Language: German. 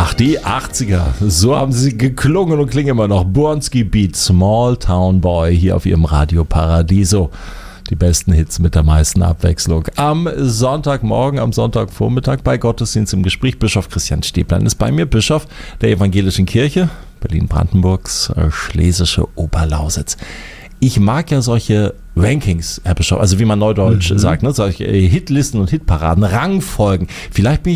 Ach, die 80er. So haben sie geklungen und klingen immer noch. Bronski Beat, Small Town Boy, hier auf ihrem Radio Paradiso. Die besten Hits mit der meisten Abwechslung. Am Sonntagmorgen, am Sonntagvormittag bei Gottesdienst im Gespräch. Bischof Christian Stäblein ist bei mir, Bischof der Evangelischen Kirche Berlin-Brandenburgs, Schlesische Oberlausitz. Ich mag ja solche Rankings, Herr Bischof, also wie man neudeutsch sagt, ne? Solche Hitlisten und Hitparaden, Rangfolgen. Vielleicht bin